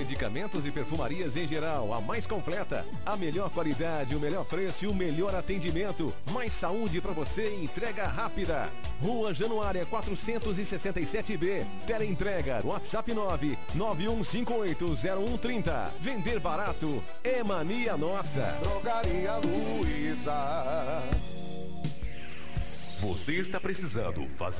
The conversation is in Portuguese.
medicamentos e perfumarias em geral, a mais completa. A melhor qualidade, o melhor preço e o melhor atendimento. Mais saúde para você e entrega rápida. Rua Januária 467B. Teleentrega, WhatsApp 991580130. Vender barato é mania nossa. Drogaria Luiza. Você está precisando fazer